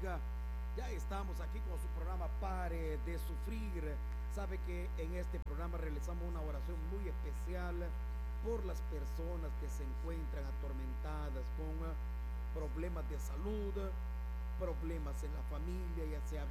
bendiga. Ya estamos aquí con su programa Pare de Sufrir. Sabe que en este programa realizamos una oración muy especial por las personas que se encuentran atormentadas con problemas de salud, problemas en la familia, ya sea